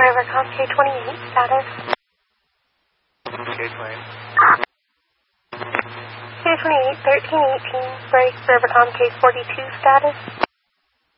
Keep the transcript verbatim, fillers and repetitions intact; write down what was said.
Rivercom K twenty-eight, status. K twenty-eight. K twenty-eight, thirteen eighteen, break, Rivercom K forty-two, status.